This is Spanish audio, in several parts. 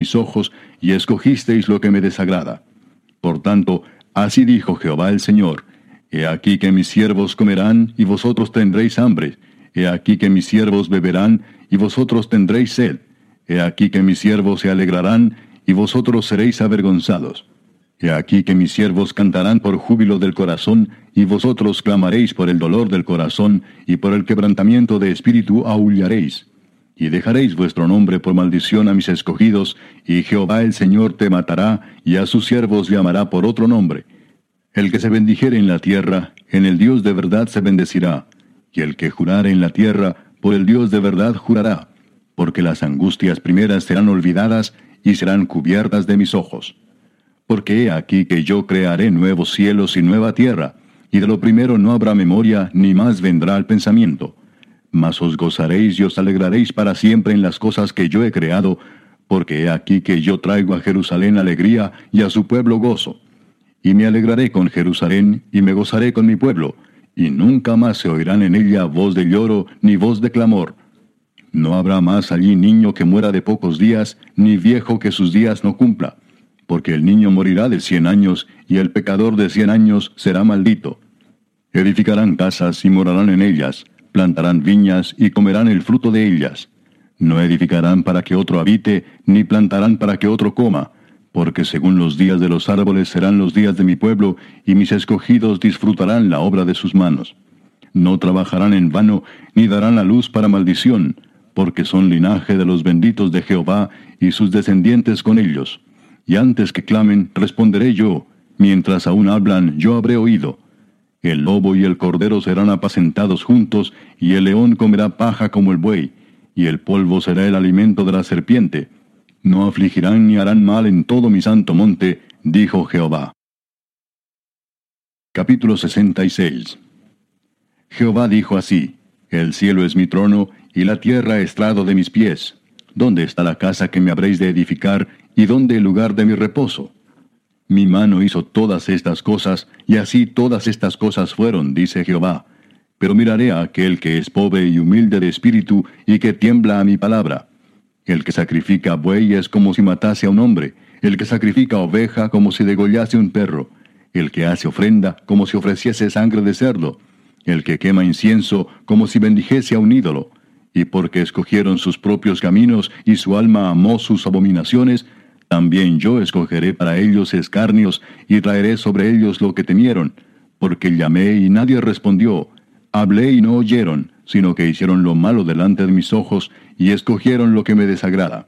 mis ojos, y escogisteis lo que me desagrada. Por tanto, así dijo Jehová el Señor: He aquí que mis siervos comerán, y vosotros tendréis hambre. He aquí que mis siervos beberán, y vosotros tendréis sed. He aquí que mis siervos se alegrarán, y vosotros seréis avergonzados. He aquí que mis siervos cantarán por júbilo del corazón, y vosotros clamaréis por el dolor del corazón, y por el quebrantamiento de espíritu aullaréis. Y dejaréis vuestro nombre por maldición a mis escogidos, y Jehová el Señor te matará, y a sus siervos llamará por otro nombre. El que se bendijere en la tierra, en el Dios de verdad se bendecirá, y el que jurare en la tierra, por el Dios de verdad jurará, porque las angustias primeras serán olvidadas, y serán cubiertas de mis ojos. Porque he aquí que yo crearé nuevos cielos y nueva tierra, y de lo primero no habrá memoria, ni más vendrá al pensamiento. Mas os gozaréis y os alegraréis para siempre en las cosas que yo he creado, porque he aquí que yo traigo a Jerusalén alegría y a su pueblo gozo. Y me alegraré con Jerusalén, y me gozaré con mi pueblo, y nunca más se oirán en ella voz de lloro, ni voz de clamor. No habrá más allí niño que muera de pocos días, ni viejo que sus días no cumpla, porque el niño morirá de 100 años, y el pecador de 100 años será maldito. Edificarán casas y morarán en ellas, plantarán viñas y comerán el fruto de ellas. No edificarán para que otro habite, ni plantarán para que otro coma, porque según los días de los árboles serán los días de mi pueblo, y mis escogidos disfrutarán la obra de sus manos. No trabajarán en vano, ni darán la luz para maldición, porque son linaje de los benditos de Jehová, y sus descendientes con ellos. Y antes que clamen, responderé yo; mientras aún hablan, yo habré oído. El lobo y el cordero serán apacentados juntos, y el león comerá paja como el buey, y el polvo será el alimento de la serpiente. No afligirán ni harán mal en todo mi santo monte, dijo Jehová. Capítulo 66. Jehová dijo así: El cielo es mi trono, y la tierra estrado de mis pies. ¿Dónde está la casa que me habréis de edificar, y dónde el lugar de mi reposo? Mi mano hizo todas estas cosas, y así todas estas cosas fueron, dice Jehová. Pero miraré a aquel que es pobre y humilde de espíritu, y que tiembla a mi palabra. El que sacrifica buey es como si matase a un hombre, el que sacrifica oveja como si degollase un perro, el que hace ofrenda como si ofreciese sangre de cerdo, el que quema incienso como si bendijese a un ídolo. Y porque escogieron sus propios caminos, y su alma amó sus abominaciones, también yo escogeré para ellos escarnios, y traeré sobre ellos lo que temieron, porque llamé y nadie respondió, hablé y no oyeron, sino que hicieron lo malo delante de mis ojos, y escogieron lo que me desagrada.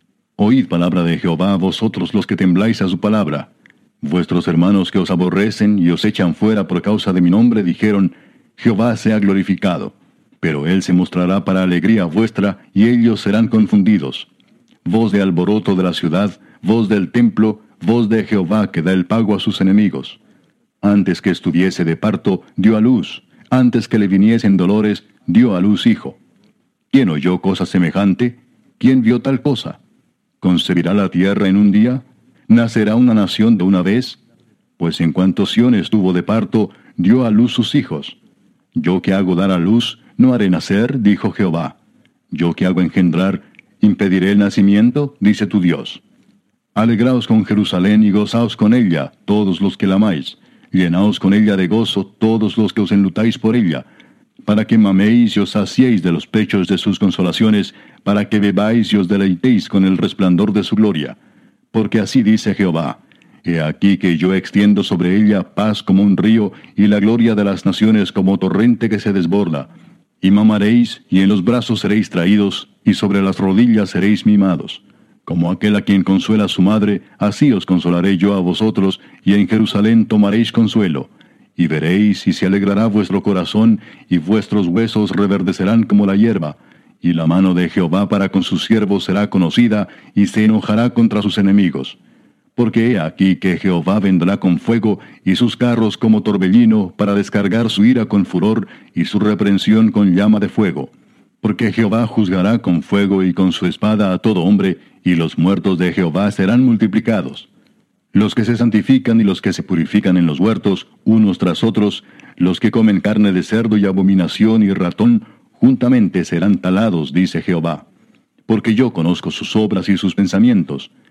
Oíd palabra de Jehová, vosotros los que tembláis a su palabra. Vuestros hermanos que os aborrecen y os echan fuera por causa de mi nombre dijeron: Jehová sea glorificado. Pero él se mostrará para alegría vuestra, y ellos serán confundidos. Voz de alboroto de la ciudad, voz del templo, voz de Jehová que da el pago a sus enemigos. Antes que estuviese de parto, dio a luz; antes que le viniesen dolores, dio a luz hijo. ¿Quién oyó cosa semejante? ¿Quién vio tal cosa? ¿Concebirá la tierra en un día? ¿Nacerá una nación de una vez? Pues en cuanto Sión estuvo de parto, dio a luz sus hijos. Yo que hago dar a luz, no haré nacer, dijo Jehová. Yo que hago engendrar, ¿impediré el nacimiento?, dice tu Dios. Alegraos con Jerusalén y gozaos con ella, todos los que la amáis. Llenaos con ella de gozo, todos los que os enlutáis por ella, para que maméis y os saciéis de los pechos de sus consolaciones, para que bebáis y os deleitéis con el resplandor de su gloria. Porque así dice Jehová: He aquí que yo extiendo sobre ella paz como un río, y la gloria de las naciones como torrente que se desborda. Y mamaréis, y en los brazos seréis traídos, y sobre las rodillas seréis mimados. Como aquel a quien consuela su madre, así os consolaré yo a vosotros, y en Jerusalén tomaréis consuelo. Y veréis, y se alegrará vuestro corazón, y vuestros huesos reverdecerán como la hierba. Y la mano de Jehová para con sus siervos será conocida, y se enojará contra sus enemigos. Porque he aquí que Jehová vendrá con fuego, y sus carros como torbellino, para descargar su ira con furor, y su reprensión con llama de fuego. Porque Jehová juzgará con fuego y con su espada a todo hombre, y los muertos de Jehová serán multiplicados. Los que se santifican y los que se purifican en los huertos, unos tras otros, los que comen carne de cerdo y abominación y ratón, juntamente serán talados, dice Jehová. Porque yo conozco sus obras y sus pensamientos,